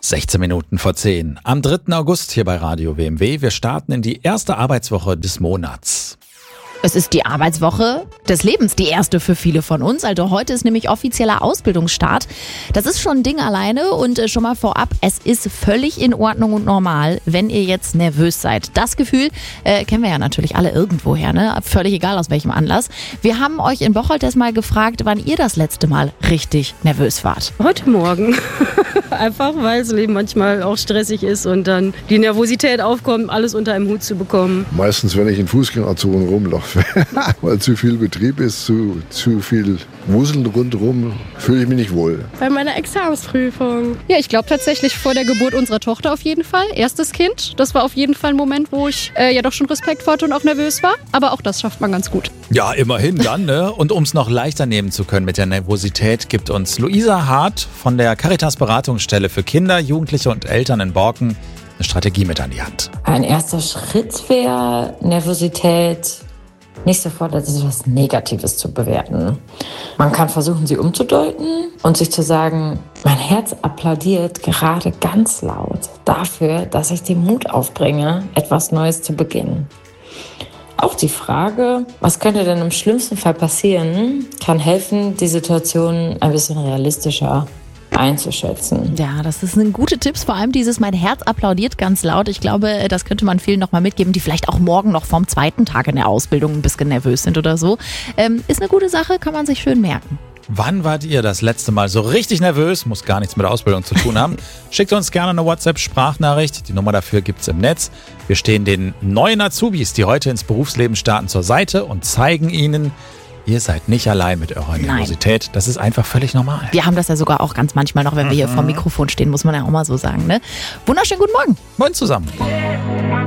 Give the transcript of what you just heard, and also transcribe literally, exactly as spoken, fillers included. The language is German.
sechzehn Minuten vor zehn. Am dritten August hier bei Radio W M W. Wir starten in die erste Arbeitswoche des Monats. Es ist die Arbeitswoche des Lebens, die erste für viele von uns. Also heute ist nämlich offizieller Ausbildungsstart. Das ist schon ein Ding alleine und schon mal vorab, es ist völlig in Ordnung und normal, wenn ihr jetzt nervös seid. Das Gefühl äh, kennen wir ja natürlich alle irgendwoher, ne? Völlig egal aus welchem Anlass. Wir haben euch in Bocholt erstmal gefragt, wann ihr das letzte Mal richtig nervös wart. Heute Morgen. Einfach, weil das Leben manchmal auch stressig ist und dann die Nervosität aufkommt, alles unter einem Hut zu bekommen. Meistens, wenn ich in Fußgängerzonen rumlaufe, weil zu viel Betrieb ist, zu, zu viel Wuseln rundherum, fühle ich mich nicht wohl. Bei meiner Examensprüfung. Ja, ich glaube tatsächlich vor der Geburt unserer Tochter auf jeden Fall. Erstes Kind, das war auf jeden Fall ein Moment, wo ich äh, ja doch schon Respekt hatte und auch nervös war. Aber auch das schafft man ganz gut. Ja, immerhin dann, ne? Und um es noch leichter nehmen zu können mit der Nervosität, gibt uns Luisa Hart von der Caritas Beratungsstelle für Kinder, Jugendliche und Eltern in Borken eine Strategie mit an die Hand. Ein erster Schritt wäre, Nervosität nicht sofort als etwas Negatives zu bewerten. Man kann versuchen, sie umzudeuten und sich zu sagen, mein Herz applaudiert gerade ganz laut dafür, dass ich den Mut aufbringe, etwas Neues zu beginnen. Auch die Frage, was könnte denn im schlimmsten Fall passieren, kann helfen, die Situation ein bisschen realistischer einzuschätzen. Ja, das sind gute Tipps, vor allem dieses mein Herz applaudiert ganz laut. Ich glaube, das könnte man vielen nochmal mitgeben, die vielleicht auch morgen noch vom zweiten Tag in der Ausbildung ein bisschen nervös sind oder so. Ähm, ist eine gute Sache, kann man sich schön merken. Wann wart ihr das letzte Mal so richtig nervös? Muss gar nichts mit der Ausbildung zu tun haben. Schickt uns gerne eine WhatsApp-Sprachnachricht. Die Nummer dafür gibt's im Netz. Wir stehen den neuen Azubis, die heute ins Berufsleben starten, zur Seite und zeigen ihnen, ihr seid nicht allein mit eurer Nervosität. Nein. Das ist einfach völlig normal. Wir haben das ja sogar auch ganz manchmal noch, wenn wir hier vor dem Mikrofon stehen, muss man ja auch mal so sagen. Ne? Wunderschönen guten Morgen. Moin zusammen.